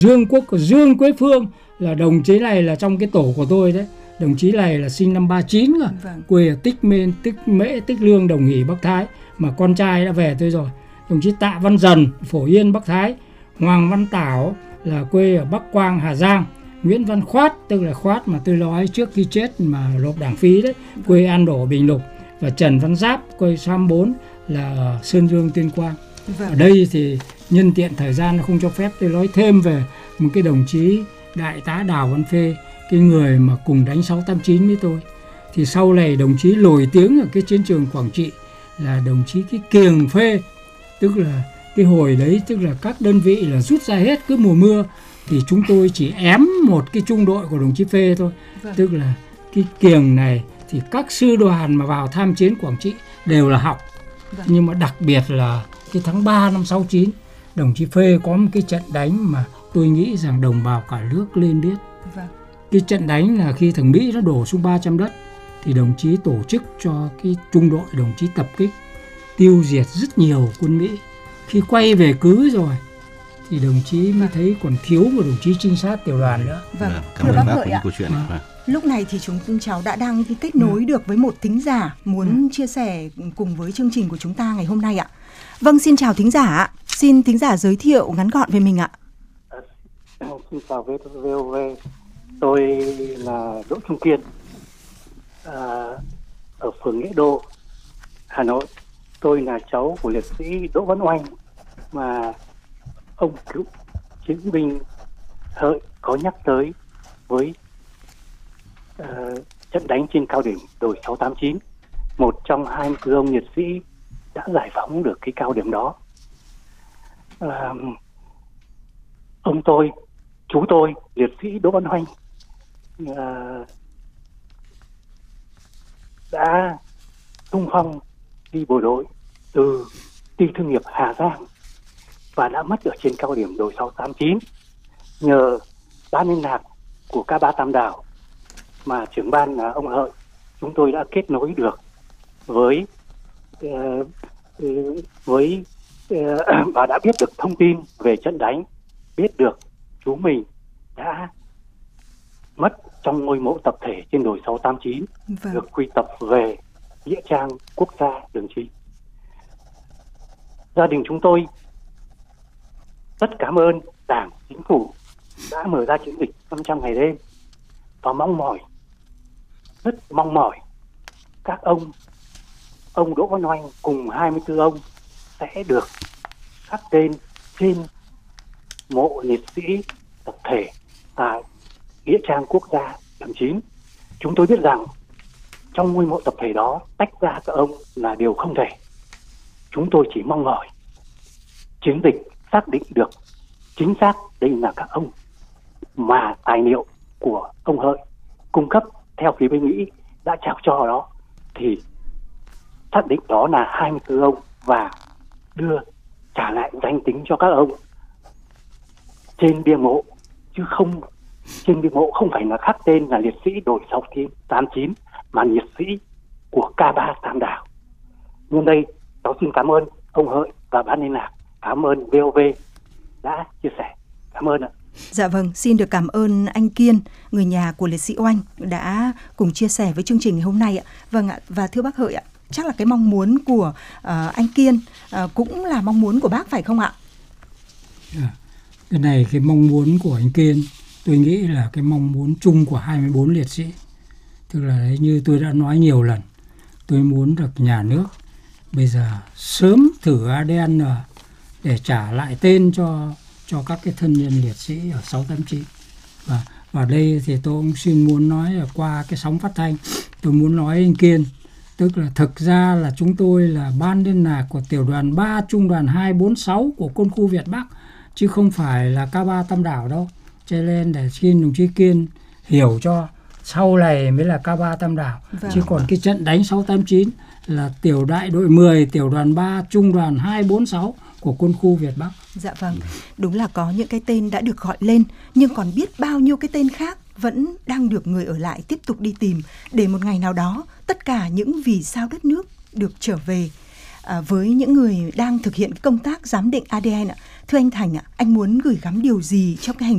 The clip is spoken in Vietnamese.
Dương Quế Phương là đồng chí này là trong cái tổ của tôi đấy. Đồng chí này là sinh năm 39 rồi, quê ở Tích Mễ, Tích Lương, Đồng Hỷ, Bắc Thái, mà con trai đã về tôi rồi. Đồng chí Tạ Văn Dần, Phổ Yên, Bắc Thái. Hoàng Văn Tảo là quê ở Bắc Quang, Hà Giang. Nguyễn Văn Khoát, tức là Khoát mà tôi nói trước khi chết mà nộp đảng phí đấy, quê An Đổ, Bình Lục. Và Trần Văn Giáp, quê Sam 4 là ở Sơn Dương, Tuyên Quang. Ở đây thì nhân tiện thời gian nó không cho phép, tôi nói thêm về một cái đồng chí Đại tá Đào Văn Phê, cái người mà cùng đánh 689 với tôi. Thì sau này đồng chí nổi tiếng ở cái chiến trường Quảng Trị là đồng chí cái Kiềng Phê, tức là cái hồi đấy tức là các đơn vị là rút ra hết cứ mùa mưa thì chúng tôi chỉ ém một cái trung đội của đồng chí Phê thôi. Tức là cái Kiềng này thì các sư đoàn mà vào tham chiến Quảng Trị đều là học. Nhưng mà đặc biệt là cái tháng 3 năm 69, đồng chí Phê có một cái trận đánh mà tôi nghĩ rằng đồng bào cả nước lên biết. Cái trận đánh là khi thằng Mỹ nó đổ xuống 300 đất thì đồng chí tổ chức cho cái trung đội đồng chí tập kích, tiêu diệt rất nhiều quân Mỹ. Khi quay về cứ rồi thì đồng chí mới thấy còn thiếu một đồng chí trinh sát tiểu đoàn nữa. Cảm ơn bác của câu chuyện. Lúc này thì cháu đã đang kết nối được với một thính giả muốn chia sẻ cùng với chương trình của chúng ta ngày hôm nay ạ. Vâng, xin chào thính giả ạ. Xin thính giả giới thiệu ngắn gọn về mình ạ. Xin chào VOV. Tôi là Đỗ Trung Kiên, ở phường Nghĩa Đô, Hà Nội. Tôi là cháu của liệt sĩ Đỗ Văn Oanh mà ông cựu chiến binh Hợi có nhắc tới với trận đánh trên cao điểm đồi 689. Một trong 24 ông liệt sĩ đã giải phóng được cái cao điểm đó. Chú tôi, liệt sĩ Đỗ Văn Oanh đã xung phong đi bộ đội từ ty thương nghiệp Hà Giang và đã mất ở trên cao điểm đồi 689. Nhờ ban liên lạc của K3 Tam Đảo mà trưởng ban là ông Hợi, chúng tôi đã kết nối được với và đã biết được thông tin về trận đánh, biết được chú mình đã mất trong ngôi mộ tập thể trên đồi 689, được quy tập về nghĩa trang quốc gia Đường Chín. Gia đình chúng tôi rất cảm ơn Đảng, Chính phủ đã mở ra chiến dịch 500 ngày đêm và rất mong mỏi các ông Đỗ Văn Oanh cùng 24 ông sẽ được khắc tên trên mộ liệt sĩ tập thể tại nghĩa trang quốc gia Đường Chín. Chúng tôi biết rằng trong ngôi mộ tập thể đó tách ra các ông là điều không thể. Chúng tôi chỉ mong mỏi chiến dịch xác định được chính xác đây là các ông mà tài liệu của ông Hợi cung cấp theo phía bên Mỹ đã trao cho đó, thì xác định đó là 24 ông và đưa trả lại danh tính cho các ông trên bia mộ, chứ không trên bia mộ không phải là khắc tên là liệt sĩ đồi 689 mà liệt sĩ của K3 Tam Đảo. Nhân đây cháu xin cảm ơn ông Hợi và ban liên lạc, cảm ơn VOV đã chia sẻ. Cảm ơn ạ. Dạ vâng, xin được cảm ơn anh Kiên, người nhà của liệt sĩ Oanh đã cùng chia sẻ với chương trình ngày hôm nay ạ. Vâng ạ, và thưa bác Hợi ạ, chắc là cái mong muốn của anh Kiên cũng là mong muốn của bác phải không ạ? Cái này cái mong muốn của anh Kiên tôi nghĩ là cái mong muốn chung của 24 liệt sĩ. Tức là đấy, như tôi đã nói nhiều lần, tôi muốn được nhà nước bây giờ sớm thử ADN để trả lại tên cho các cái thân nhân liệt sĩ ở 689. Và đây thì tôi cũng xin muốn nói là qua cái sóng phát thanh, tôi muốn nói anh Kiên, tức là thực ra là chúng tôi là ban liên lạc của tiểu đoàn 3 trung đoàn 246 của quân khu Việt Bắc, chứ không phải là K3 Tam Đảo đâu. Cho nên để xin đồng chí Kiên hiểu cho, sau này mới là K3 Tam Đảo. Chứ còn cái trận đánh 689 là tiểu đại đội 10, tiểu đoàn 3, trung đoàn 246 của quân khu Việt Bắc. Dạ vâng, đúng là có những cái tên đã được gọi lên, nhưng còn biết bao nhiêu cái tên khác vẫn đang được người ở lại tiếp tục đi tìm, để một ngày nào đó tất cả những vì sao đất nước được trở về. Với những người đang thực hiện công tác giám định ADN, thưa anh Thành, anh muốn gửi gắm điều gì trong cái hành